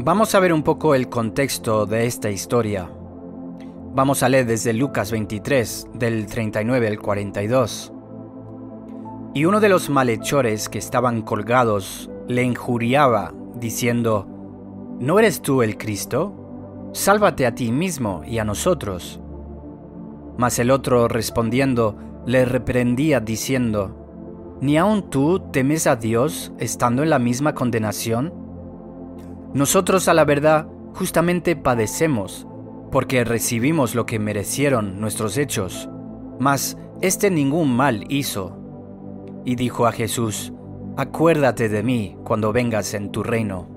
Vamos a ver un poco el contexto de esta historia. Vamos a leer desde Lucas 23, del 39 al 42. Y uno de los malhechores que estaban colgados le injuriaba, diciendo: ¿No eres tú el Cristo? Sálvate a ti mismo y a nosotros. Mas el otro, respondiendo, le reprendía, diciendo: ¿Ni aun tú temes a Dios, estando en la misma condenación? Nosotros, a la verdad, justamente padecemos, porque recibimos lo que merecieron nuestros hechos, mas éste ningún mal hizo. Y dijo a Jesús: Acuérdate de mí cuando vengas en tu reino.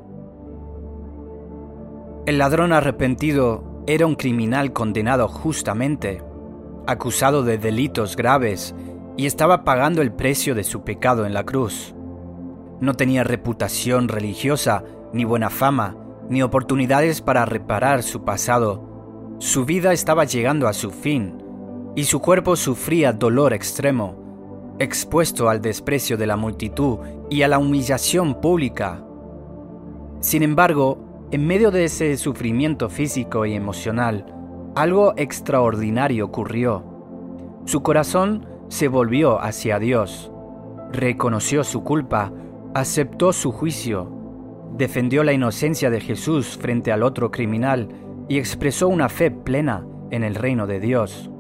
El ladrón arrepentido era un criminal condenado justamente, acusado de delitos graves, y estaba pagando el precio de su pecado en la cruz. No tenía reputación religiosa, ni buena fama, ni oportunidades para reparar su pasado. Su vida estaba llegando a su fin, y su cuerpo sufría dolor extremo, expuesto al desprecio de la multitud y a la humillación pública. Sin embargo, en medio de ese sufrimiento físico y emocional, algo extraordinario ocurrió. Su corazón se volvió hacia Dios, reconoció su culpa, aceptó su juicio, defendió la inocencia de Jesús frente al otro criminal y expresó una fe plena en el reino de Dios.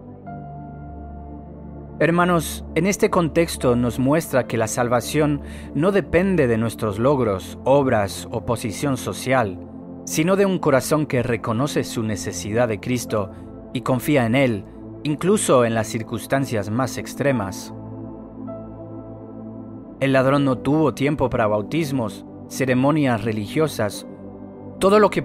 Hermanos, en este contexto nos muestra que la salvación no depende de nuestros logros, obras o posición social, sino de un corazón que reconoce su necesidad de Cristo y confía en Él, incluso en las circunstancias más extremas. El ladrón no tuvo tiempo para bautismos, ceremonias religiosas. Todo lo que